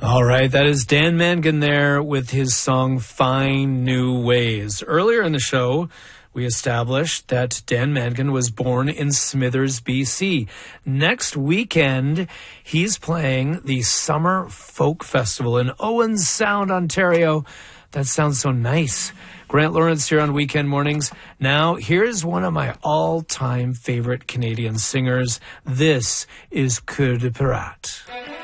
All right, that is Dan Mangan there with his song Find New Ways. Earlier in the show, we established that Dan Mangan was born in Smithers, BC. Next weekend, he's playing the Summer Folk Festival in Owen Sound, Ontario. That sounds so nice. Grant Lawrence here on Weekend Mornings. Now, here's one of my all-time favorite Canadian singers. This is Cœur de Pirate.